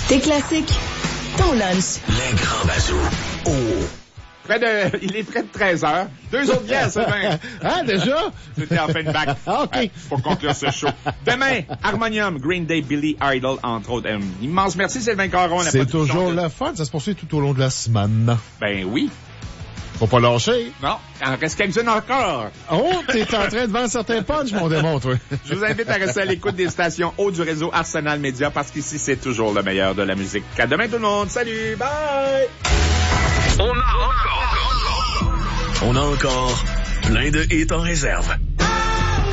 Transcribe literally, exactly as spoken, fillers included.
Tes classiques, ton lunch. Les grands bazous. Oh. Près de, il est près de treize heures. Deux autres bières, Sylvain. Ah, déjà? C'était en fin de bac. OK. Euh, pour conclure ce show. Demain, Harmonium, Green Day, Billy Idol, entre autres. Un immense merci, Sylvain Caron. C'est toujours de... le fun. Ça se poursuit tout au long de la semaine. Ben oui. Faut pas lâcher. Non, il en reste quelques-unes encore. Oh, t'es en train de vendre certains punchs, mon démon, toi. Je vous invite à rester à l'écoute des stations haut du réseau Arsenal Média parce qu'ici, c'est toujours le meilleur de la musique. À demain, tout le monde. Salut, bye! On a encore, on a encore plein de hits en réserve.